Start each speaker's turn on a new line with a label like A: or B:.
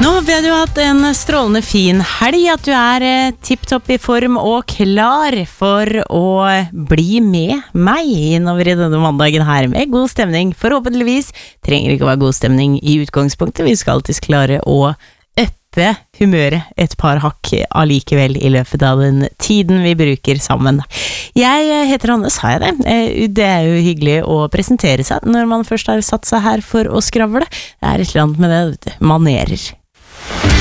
A: Nå håper jeg du har hatt en strålende fin helg, at du tipptopp I form og klar for å bli med meg innover I denne mandagen her med god stemning. Forhåpentligvis trenger ikke å være god stemning I utgangspunktet, vi skal alltid klare å øppe humøret et par hakk allikevel I løpet av den tiden vi bruker sammen. Jeg heter Anne, sa jeg det? Det jo hyggelig å presentere seg når man først har satt seg her for å skravle. Det et eller annet med det, manerer.